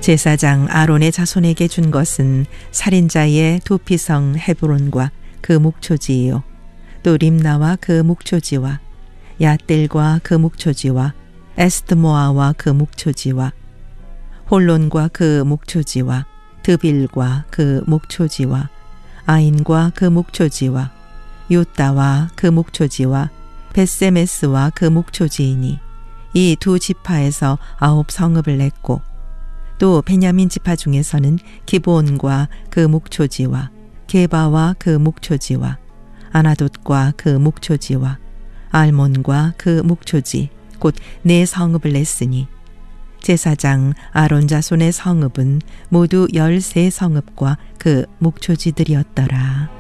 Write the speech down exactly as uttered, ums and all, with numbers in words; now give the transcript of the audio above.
제사장 아론의 자손에게 준 것은 살인자의 도피성 헤브론과 그 묵초지이요 또 림나와 그 묵초지와 야뜰과 그 묵초지와 에스드모아와 그 묵초지와 홀론과 그 묵초지와 드빌과 그 묵초지와 아인과 그 묵초지와 요따와 그 묵초지와 벳세메스와 그 묵초지이니 이 두 지파에서 아홉 성읍을 냈고 또 베냐민 지파 중에서는 기브온과 그 묵초지와 게바와 그 묵초지와 아나돗과 그 묵초지와 알몬과 그 묵초지 곧 네 성읍을 냈으니 제사장 아론 자손의 성읍은 모두 열세 성읍과 그 묵초지들이었더라.